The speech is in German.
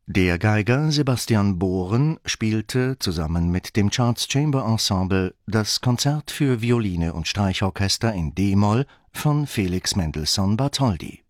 Der Geiger Sebastian Bohren spielte zusammen mit dem Charles Chamber Ensemble das Konzert für Violine und Streichorchester in d-Moll von Felix Mendelssohn Bartholdy.